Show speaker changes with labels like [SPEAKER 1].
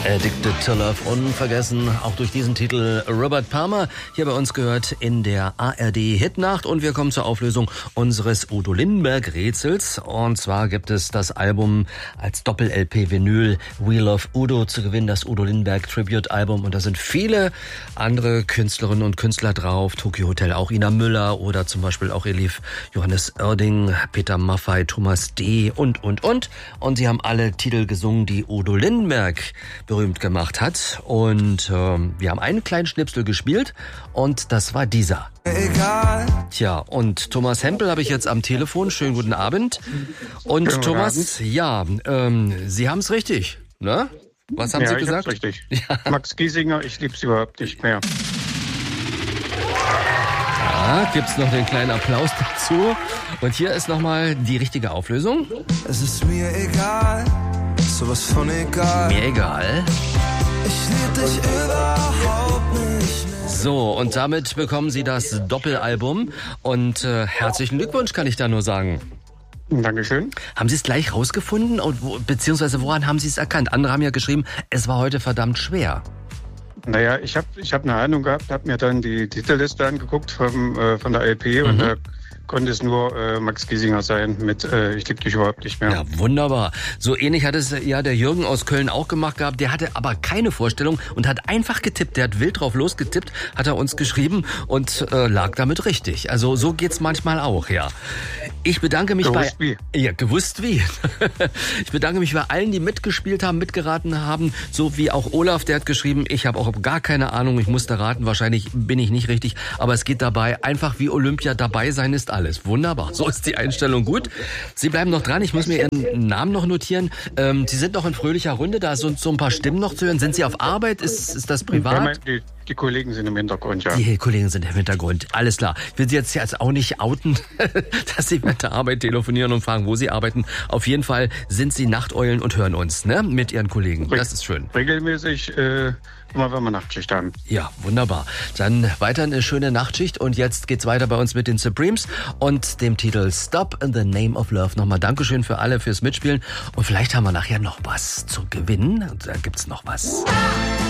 [SPEAKER 1] Addicted to Love, unvergessen, auch durch diesen Titel Robert Palmer, hier bei uns gehört in der ARD-Hitnacht. Und wir kommen zur Auflösung unseres Udo Lindenberg-Rätsels. Und zwar gibt es das Album als Doppel-LP-Vinyl We Love Udo zu gewinnen, das Udo Lindenberg-Tribute-Album. Und da sind viele andere Künstlerinnen und Künstler drauf, Tokyo Hotel, auch Ina Müller oder zum Beispiel auch Elif Johannes Oerding, Peter Maffay, Thomas D. und. Und sie haben alle Titel gesungen, die Udo Lindenberg berühmt gemacht hat. Und wir haben einen kleinen Schnipsel gespielt und das war dieser. Egal. Tja, und Thomas Hempel habe ich jetzt am Telefon. Schönen guten Abend. Und
[SPEAKER 2] schönen
[SPEAKER 1] Thomas,
[SPEAKER 2] Abend.
[SPEAKER 1] Ja, Sie haben es richtig, ne? Was haben Sie gesagt?
[SPEAKER 2] Ich hab's richtig.
[SPEAKER 1] Ja.
[SPEAKER 2] Max Giesinger, ich lieb's überhaupt nicht mehr.
[SPEAKER 1] Ja, gibt's noch den kleinen Applaus dazu. Und hier ist nochmal die richtige Auflösung.
[SPEAKER 3] Es ist mir egal, sowas von egal.
[SPEAKER 1] Mir egal.
[SPEAKER 3] Ich lieb dich überhaupt nicht mehr.
[SPEAKER 1] So, und damit bekommen Sie das Doppelalbum. Und herzlichen Glückwunsch, kann ich da nur sagen.
[SPEAKER 2] Dankeschön.
[SPEAKER 1] Haben Sie es gleich rausgefunden? Und beziehungsweise woran haben Sie es erkannt? Andere haben ja geschrieben, es war heute verdammt schwer.
[SPEAKER 2] Naja, ich hab eine Ahnung gehabt, habe mir dann die Titelliste angeguckt von der LP und da konnte es nur Max Giesinger sein mit Ich lieb dich überhaupt nicht mehr.
[SPEAKER 1] Ja, wunderbar. So ähnlich hat es ja der Jürgen aus Köln auch gemacht gehabt. Der hatte aber keine Vorstellung und hat einfach getippt. Der hat wild drauf losgetippt, hat er uns geschrieben und lag damit richtig. Also so geht's manchmal auch, ja. Ich bedanke mich
[SPEAKER 2] Gewusst wie.
[SPEAKER 1] Ja, gewusst wie. Ich bedanke mich bei allen, die mitgespielt haben, mitgeraten haben, so wie auch Olaf, der hat geschrieben, ich habe auch gar keine Ahnung, ich musste raten, wahrscheinlich bin ich nicht richtig, aber es geht dabei, einfach wie Olympia, dabei sein ist alles. Wunderbar, so ist die Einstellung gut. Sie bleiben noch dran, ich muss mir Ihren Namen noch notieren. Sie sind noch in fröhlicher Runde, da sind so ein paar Stimmen noch zu hören. Sind Sie auf Arbeit? Ist das privat?
[SPEAKER 2] Ja, die Kollegen sind im Hintergrund, ja.
[SPEAKER 1] Die Kollegen sind im Hintergrund, alles klar. Ich will Sie jetzt auch nicht outen, dass Sie mit der Arbeit telefonieren und fragen, wo Sie arbeiten. Auf jeden Fall sind Sie Nachteulen und hören uns, ne? Mit Ihren Kollegen. Das ist schön.
[SPEAKER 2] Regelmäßig, immer wenn wir Nachtschicht haben.
[SPEAKER 1] Ja, wunderbar. Dann weiter eine schöne Nachtschicht und jetzt geht's weiter bei uns mit den Supremes und dem Titel Stop in the Name of Love. Nochmal Dankeschön für alle fürs Mitspielen und vielleicht haben wir nachher noch was zu gewinnen. Da gibt's noch was.